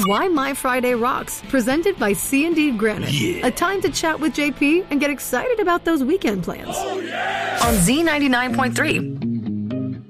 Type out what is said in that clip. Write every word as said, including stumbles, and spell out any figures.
Why My Friday Rocks, presented by C and D Granite. Yeah. A time to chat with J P and get excited about those weekend plans. Oh, yeah. On Z ninety-nine point three.